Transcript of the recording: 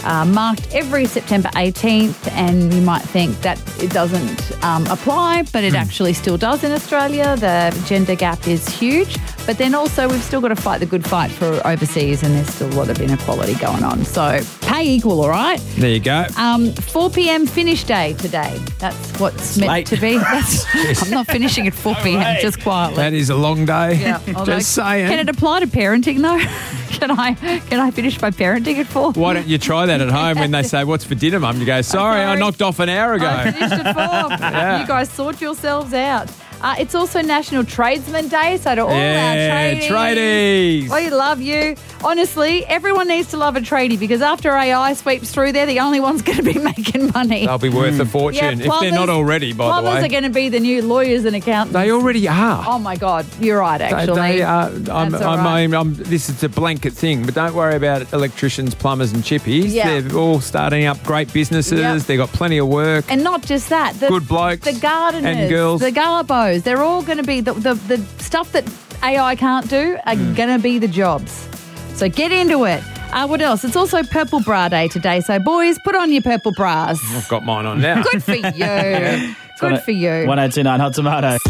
marked every September 18th, and you might think that it doesn't apply, but it actually still does in Australia. The gender gap is huge, but then also we've still got to fight the good fight for overseas, and there's still a lot of inequality going on. So pay equal, all right? There you go. 4 p.m. finish day today. That's what's meant late. to be. I'm not finishing at 4 p.m., just quietly. That is a long day. Yeah, although, Just saying. Can it apply to parenting though? Can I finish my parenting at 4? Why don't you try that at home when they say, "What's for dinner, Mum?" You go, "Sorry, I knocked off an hour ago." I finished at 4. You guys sort yourselves out. It's also National Tradesman Day, so to all our tradies. We love you. Honestly, everyone needs to love a tradie because after AI sweeps through, they're the only ones going to be making money. They'll be worth a fortune if they're not already, by the way. Plumbers are going to be the new lawyers and accountants. They already are. Oh, my God. You're right, actually. They are. That's This is a blanket thing, but don't worry about electricians, plumbers and chippies. Yeah. They're all starting up great businesses. Yep. They've got plenty of work. And not just that. Good blokes. The gardeners. And girls. The garbos. They're all going to be the stuff that AI can't do are going to be the jobs. So get into it. What else? It's also Purple Bra Day today. So, boys, put on your purple bras. I've got mine on now. Good for you. Good for you. 1029 Hot Tomato.